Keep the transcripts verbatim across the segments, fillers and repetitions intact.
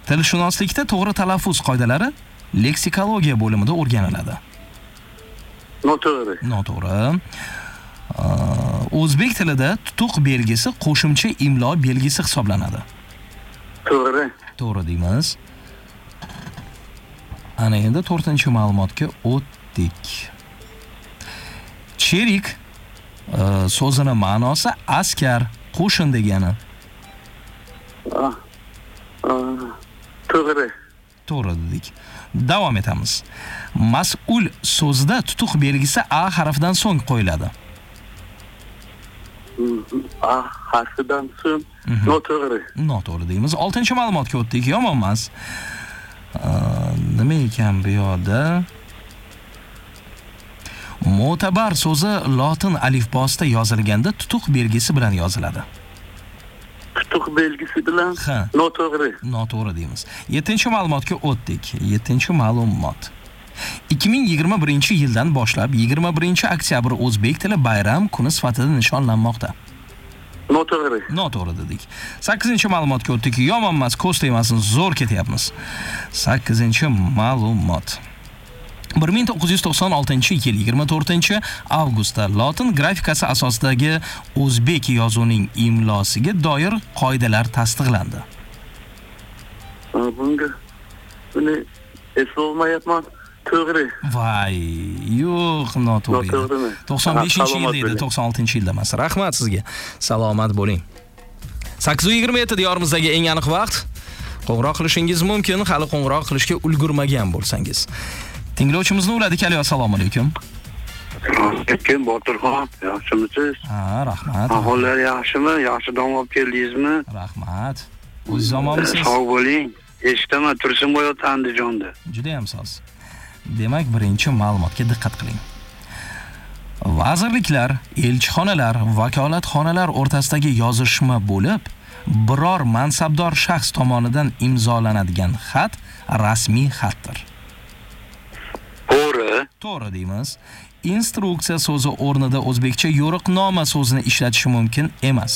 Tilshunoslikda to'g'ri talaffuz qoidalari leksikologiya bo'limida o'rganiladi. Noto'g'ri. Noto'g'ri. O'zbek tilida tutuq belgisi qo'shimcha imlo belgisi hisoblanadi. To'g'ri. To'g'ri deymiz. Ana endi to'rtinchi ma'lumotga o'tdik. Cherik so'zini ma'nosi askar, qo'shin degani. To'g'ri. To'g'ri dedik. Davom etamiz. Mas'ul so'zida tutuq belgisi a harfidan so'ng qo'yiladi. A harfidan so'ng noto'g'ri. Noto'g'ri deymiz. oltinchi ma'lumotga o'tdik. Yomon emas. Nima ekan bu yoqda? Mo'tabar so'zi lotin alifbosida yozilganda tutuq belgisi bilan yoziladi. Tutuq belgisi bilan noto'g'ri. Noto'g'ri deymiz. yettinchi ma'lumotga o'tdik. yettinchi ma'lumot. ikki ming yigirma birinchi yildan boshlab yigirma birinchi oktyabr o'zbek tili bayram kuni sifatida nishonlanmoqda. Noto'g'ri. Noto'g'ri dedik. sakkizinchi ma'lumotga o'tdik. Yomon emas, ko'z tegmasin, zo'r ketyapmiz. sakkizinchi ma'lumot. bir ming to'qqiz yuz to'qson oltinchi yil yigirma to'rtinchi avgustda lotin grafikasi asosidagi o'zbek yozuvining imlosiga doir qoidalar tasdiqlandi. Bunga buni eslolmayapman. To'g'ri. Voy, yo'q, noto'g'ri. Noto'g'rimi? to'qson beshinchi yilda edi, to'qson oltinchi yilda emas. Rahmat sizga. Salomat bo'ling. sakkiz yigirma yetti diyorimizdagi eng aniq vaqt. Qo'ng'iroq qilishingiz mumkin, hali qo'ng'iroq qilishga ulgurmagan bo'lsangiz. Tinglovchimizni uladik. Assalomu alaykum. Kim Boturxon, yaxshimisiz? Ha, rahmat. Ahvollari yaxshimi? Yaxshi dam olib keldingizmi? Rahmat. O'zingiz omonmisiz? Sog' bo'ling. Eshitaman, Tursunboy ota Andijonda. Juda ham soz. Demak, birinchi ma'lumotga diqqat qiling. Vazirliklar, elchixonalar, vakolatxonalar o'rtasidagi yozishma bo'lib, biror mansabdor shaxs tomonidan imzolanadigan xat rasmiy xatdir. To'g'ri. To'g'ri deymiz. Instruksiya so'zi o'rnida o'zbekcha yo'riqnoma so'zini ishlatish mumkin emas.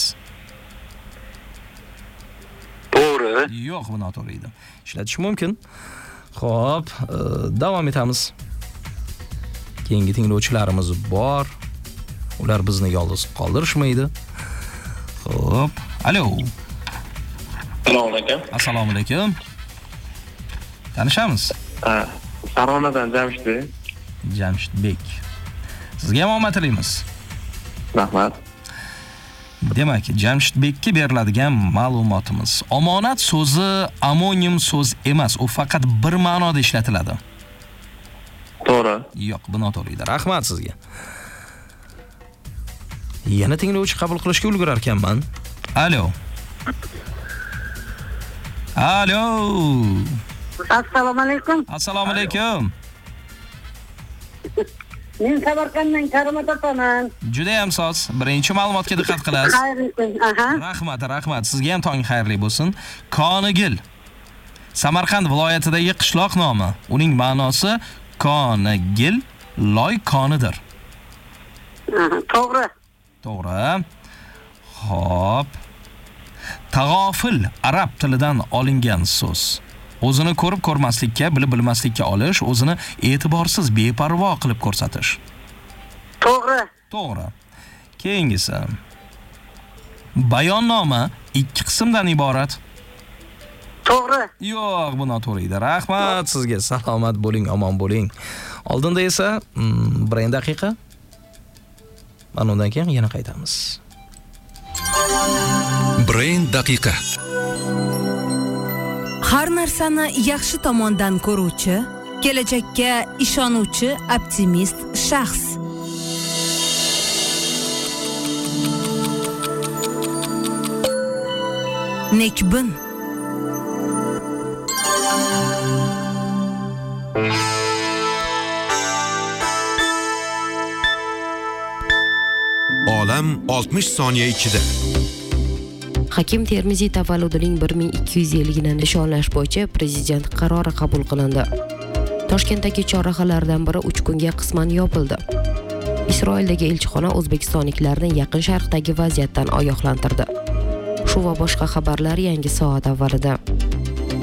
To'g'ri. Yo'q, bu noto'g'ri edi. Ishlatish mumkin. Xo'p, davom etamiz. Keyingi tinglovchilarimiz bor. Ular bizni yolg'iz qoldirishmaydi. Xo'p, alo. Assalomu alaykum. Assalomu alaykum. Tanishamiz? Ha, Saronadan Jamshidbek. Jamshidbek. Sizga ham omad tilaymiz. Rahmat. Demak, Jamshidbekka beriladigan ma'lumotimiz. Omonat so'zi amonim so'z emas, u faqat bir ma'noda ishlatiladi. To'g'ri. Yo'q, bu noto'g'ri edi. Rahmat sizga. Yana tinglovchi qabul qilishga ulgurar ekanman. Alo. Alo. Assalomu alaykum. Assalomu alaykum. Men Samarqanddan Karimat opaman. Juda ham soz. Birinchi ma'lumotga diqqat qilasiz. Xayrli kun. Aha. Rahmat, rahmat. Sizga ham tong xayrli bo'lsin. Konigil. Samarqand viloyatidagi qishloq nomi. Uning ma'nosi Konigil, loy konidir. To'g'ri. To'g'ri. Xo'p. Tag'ofil arab tilidan olingan so'z. O'zini ko'rib ko'rmaslikka, bilib bilmaslikka olish, o'zini e'tiborsiz, beparvo qilib ko'rsatish. To'g'ri. To'g'ri. Keyingisi. Bayonnoma ikki qismdan iborat. To'g'ri. Yo'q, bu noto'g'ri edi. Rahmat sizga. Salomat bo'ling, omon bo'ling. Oldinda esa bir daqiqa. Mana undan keyin yana qaytamiz. Brain daqiqa. Har narsani yaxshi tomondan ko'ruvchi, kelajakka ishonuvchi optimist shaxs. Nekbin. Olam oltmish soniya ichida. Hakim Termiziy tavalludining bir ming ikki yuz yilligini nishonlash bo'yicha prezident qarori qabul qilindi. Toshkentdagi chorrahalardan biri uch kunga qisman yopildi. Isroildagi elchixona o'zbekistonliklarni Yaqin Sharqdagi vaziyatdan ogohlantirdi. Shu va boshqa xabarlar yangi soat avvalida.